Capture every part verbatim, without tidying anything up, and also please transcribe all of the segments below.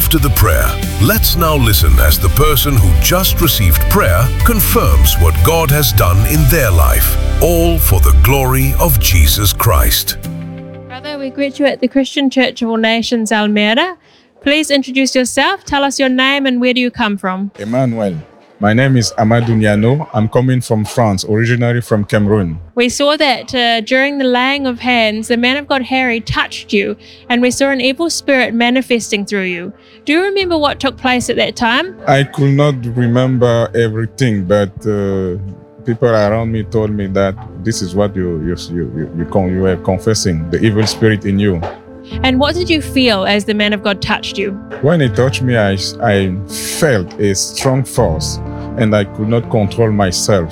after the prayer. Let's now listen as the person who just received prayer confirms what God has done in their life, all for the glory of Jesus Christ. Brother, we greet you at the Christian Church of All Nations, Almere. Please introduce yourself, tell us your name and where do you come from? Emmanuel. My name is Amadou Niano. I'm coming from France, originally from Cameroon. We saw that uh, during the laying of hands, the man of God, Harry, touched you, and we saw an evil spirit manifesting through you. Do you remember what took place at that time? I could not remember everything, but uh, people around me told me that this is what you you you you, you, con- you were confessing, the evil spirit in you. And what did you feel as the man of God touched you? When he touched me, I, I felt a strong force and I could not control myself.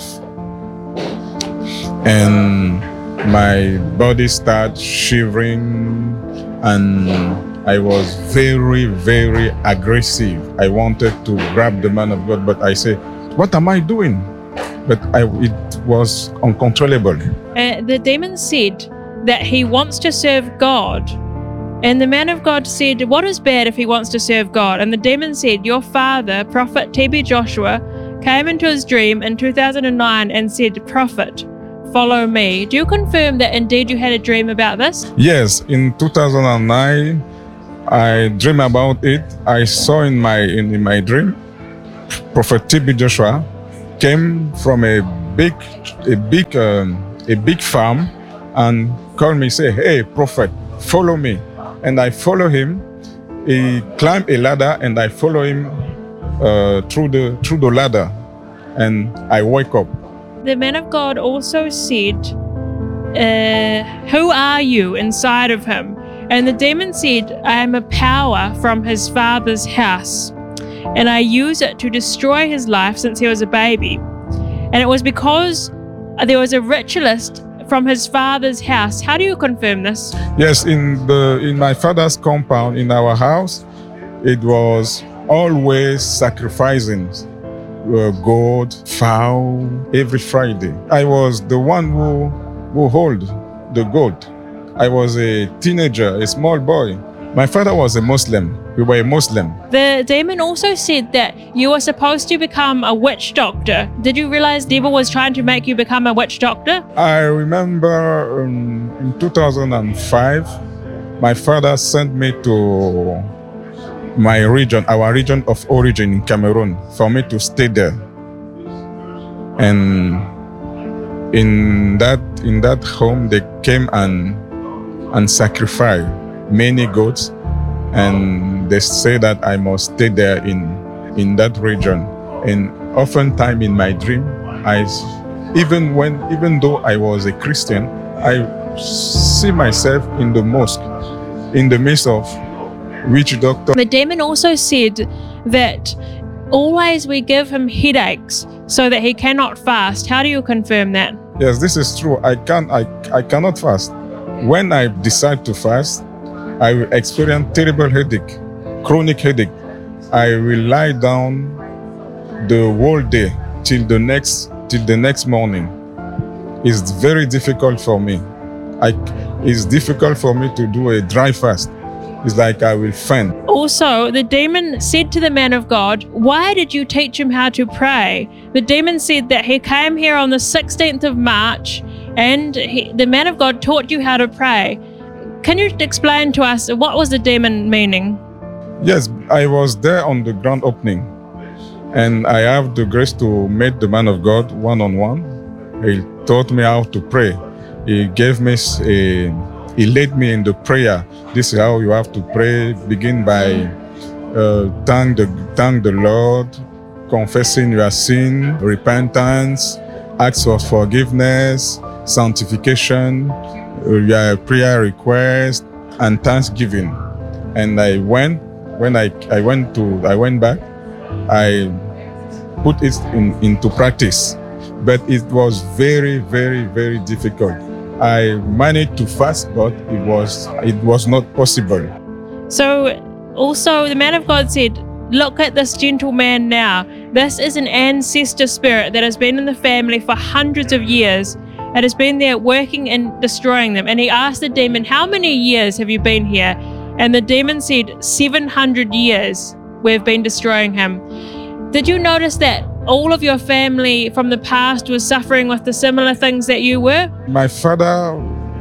And my body started shivering and I was very, very aggressive. I wanted to grab the man of God, but I said, what am I doing? But I, it was uncontrollable. Uh, the demon said that he wants to serve God. And the man of God said, what is bad if he wants to serve God? And the demon said, your father, Prophet T B Joshua, came into his dream in two thousand nine and said, Prophet, follow me. Do you confirm that indeed you had a dream about this? Yes, in two thousand nine, I dreamed about it. I saw in my in, in my dream, Prophet T B Joshua came from a big a big um, a big farm and called me, say, hey, Prophet, follow me. And I follow him. He climbed a ladder and I follow him uh, through the through the ladder. And I wake up. The man of God also said, uh, who are you inside of him? And the demon said, I am a power from his father's house. And I use it to destroy his life since he was a baby. And it was because there was a ritualist from his father's house. How do you confirm this? Yes, in the in my father's compound, in our house, it was always sacrificing uh, goat, fowl, every Friday. I was the one who who hold the goat. I was a teenager, a small boy. My father was a Muslim. We were a Muslim. The demon also said that you were supposed to become a witch doctor. Did you realize the devil was trying to make you become a witch doctor? I remember um, in two thousand five, my father sent me to my region, our region of origin in Cameroon, for me to stay there. And in that in that home, they came and and sacrificed many goats, and they say that I must stay there in in that region. And oftentimes in my dream, I even when even though I was a Christian, I see myself in the mosque, in the midst of witch doctor. The demon also said that always we give him headaches so that he cannot fast. How do you confirm that? Yes, this is true. I can I I cannot fast. When I decide to fast, I will experience terrible headache, chronic headache. I will lie down the whole day till the next till the next morning. It's very difficult for me. I, it's difficult for me to do a dry fast. It's like I will faint. Also, the demon said to the man of God, why did you teach him how to pray? The demon said that he came here on the sixteenth of March and he, the man of God taught you how to pray. Can you explain to us what was the demon meaning? Yes, I was there on the grand opening, and I have the grace to meet the man of God one-on-one. He taught me how to pray. He gave me a, he led me in the prayer. This is how you have to pray. Begin by uh, thank the thank the Lord, confessing your sin, repentance, ask for forgiveness, sanctification, your prayer request, and thanksgiving. And I went when I, I went to I went back, I put it in, into practice. But it was very, very, very difficult. I managed to fast, but it was it was not possible. So also the man of God said, look at this gentleman now. This is an ancestor spirit that has been in the family for hundreds of years. It has been there working and destroying them. And he asked the demon, how many years have you been here? And the demon said, seven hundred years we've been destroying him. Did you notice that all of your family from the past was suffering with the similar things that you were? My father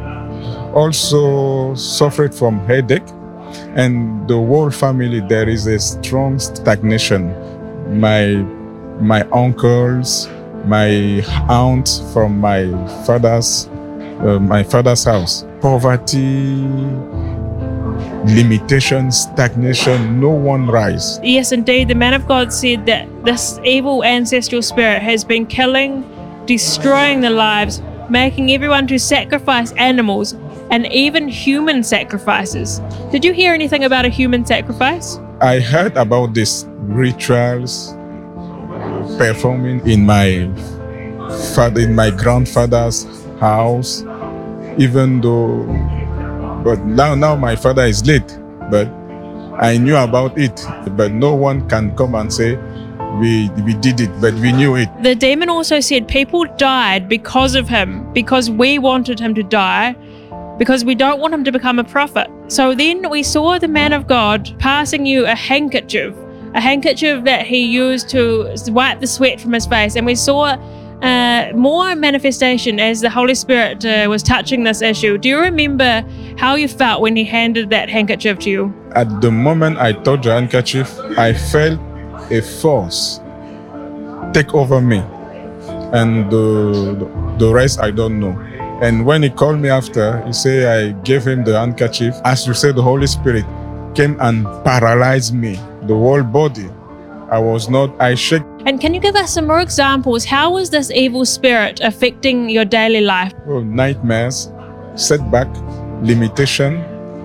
also suffered from headache, and the whole family, there is a strong stagnation. My my uncles, my aunt from my father's uh, my father's house, poverty, limitation, stagnation, no one rise. Yes, indeed. The man of God said that this evil ancestral spirit has been killing, destroying the lives, making everyone to sacrifice animals and even human sacrifices. Did you hear anything about a human sacrifice? I heard about these rituals performing in my father, in my grandfather's house, even though, but now, now my father is late, but I knew about it, but no one can come and say, we, we did it, but we knew it. The demon also said people died because of him, because we wanted him to die, because we don't want him to become a prophet. So then we saw the man of God passing you a handkerchief, a handkerchief that he used to wipe the sweat from his face. And we saw uh, more manifestation as the Holy Spirit uh, was touching this issue. Do you remember how you felt when he handed that handkerchief to you? At the moment I touched the handkerchief, I felt a force take over me. And the, the rest I don't know. And when he called me after, he said I gave him the handkerchief. As you said, the Holy Spirit came and paralyzed me, the whole body. I was not, I shook. And can you give us some more examples? How was this evil spirit affecting your daily life? Oh, nightmares, setback, limitation,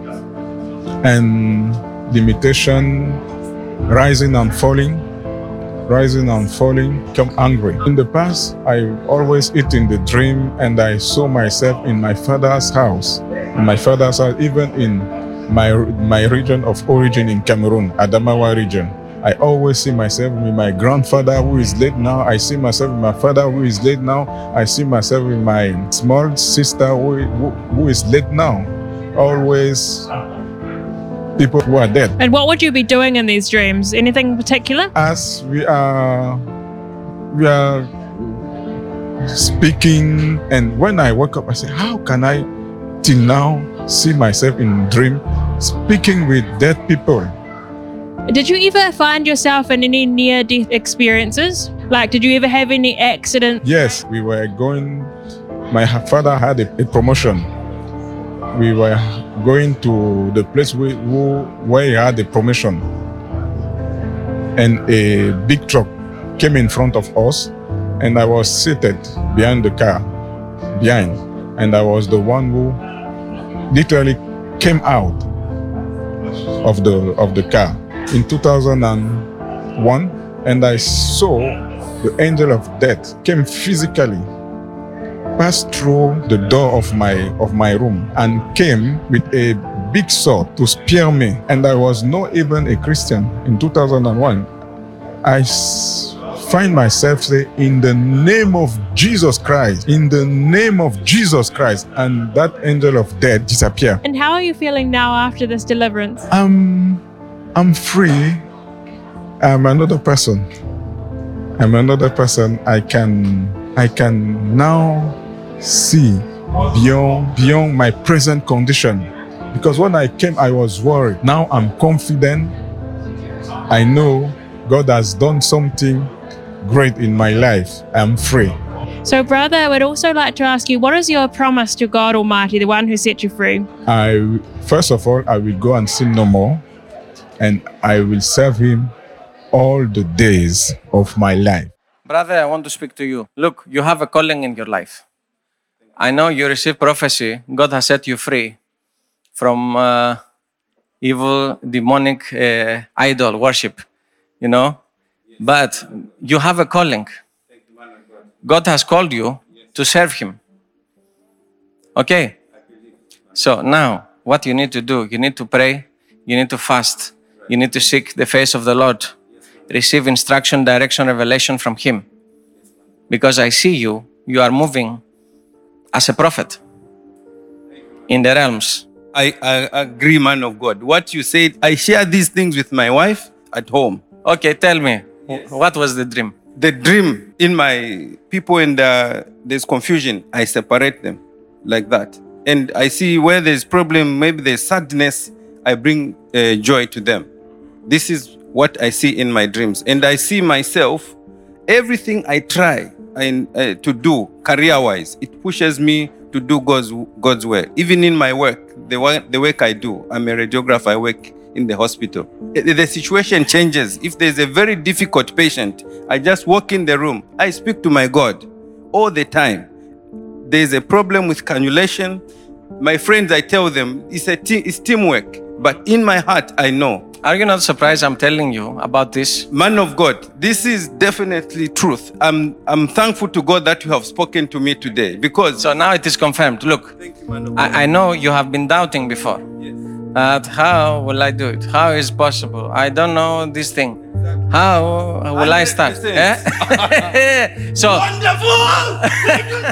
and limitation, rising and falling. Rising and falling, become angry. In the past, I always eat in the dream, and I saw myself in my father's house. In my father's house, even in my my region of origin in Cameroon, Adamawa region. I always see myself with my grandfather who is late now. I see myself with my father who is late now. I see myself with my small sister who, who, who is late now. Always people who are dead. And what would you be doing in these dreams? Anything in particular? As we are, we are speaking, and when I woke up, I said, how can I till now see myself in dream speaking with dead people? Did you ever find yourself in any near-death experiences? Like, did you ever have any accident? Yes, we were going, my father had a, a promotion. We were going to the place where, where he had the promotion, and a big truck came in front of us, and I was seated behind the car, behind, and I was the one who literally came out of the of the car in two thousand one, and I saw the angel of death came physically, passed through the door of my of my room and came with a big sword to spear me. And I was not even a Christian in two thousand one. I s- find myself say, in the name of Jesus Christ, in the name of Jesus Christ, and that angel of death disappeared. And how are you feeling now after this deliverance? I'm, I'm free. I'm another person. I'm another person. I can, I can now see beyond beyond my present condition, because when I came I was worried. Now I'm confident. I know God has done something great in my life. I'm free. So brother, I would also like to ask you, what is your promise to God Almighty, the one who set you free? I first of all I will go and sin no more, and I will serve him all the days of my life. Brother, I want to speak to you. Look, you have a calling in your life. I know you received prophecy. God has set you free from uh, evil, demonic uh, idol worship, you know. But you have a calling. God has called you to serve him. Okay? So now, what you need to do, you need to pray, you need to fast, you need to seek the face of the Lord, receive instruction, direction, revelation from him. Because I see you, you are moving as a prophet in the realms. I, I agree, man of God. What you said, I share these things with my wife at home. Okay, tell me, what was the dream? The dream in my people, and uh, there's confusion, I separate them like that. And I see where there's problem, maybe there's sadness, I bring uh, joy to them. This is what I see in my dreams. And I see myself, everything I try I, uh, to do career-wise, it pushes me to do God's, God's work. Even in my work, the work, the work I do, I'm a radiographer, I work in the hospital. The situation changes. If there's a very difficult patient, I just walk in the room. I speak to my God all the time. There's a problem with cannulation. My friends, I tell them, it's, a te- it's teamwork. But in my heart, I know. Are you not surprised I'm telling you about this? Man of God, this is definitely truth. I'm, I'm thankful to God that you have spoken to me today, because... So now it is confirmed. Look, Thank you, man of God. I, I know you have been doubting before. Yes. Uh, how will I do it? How is possible? I don't know this thing. How will I start? one hundred percent. Eh? So, Wonderful! Thank you,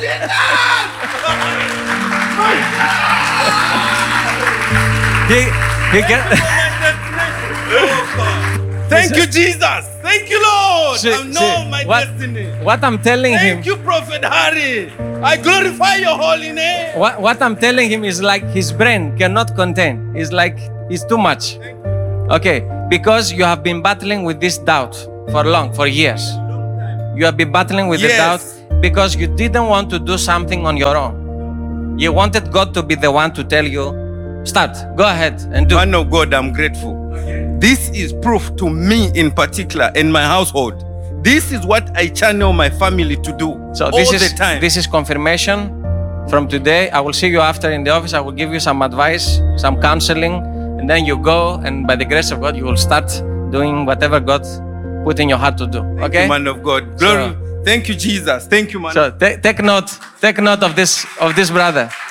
he, he can, Thank you, Jesus. Thank you, Lord. See- I know see, my what- destiny. what I'm telling him, Thank you, Prophet Harry. I glorify your holy name. what, what I'm telling him is like his brain cannot contain. It's like it's too much. Okay, because you have been battling with this doubt for long, for years. You have been battling with Yes. the doubt because you didn't want to do something on your own. You wanted God to be the one to tell you, start, go ahead and do. Man of God, I'm grateful. This is proof to me in particular and my household. This is what I channel my family to do So all this is the time. this is confirmation from today. I will see you after in the office. I will give you some advice, some counseling, and then you go, and by the grace of God, you will start doing whatever God put in your heart to do. Thank Okay? you, man of God. Glory. So- Thank you, Jesus. Thank you, man. So take take note, take note of this of this brother.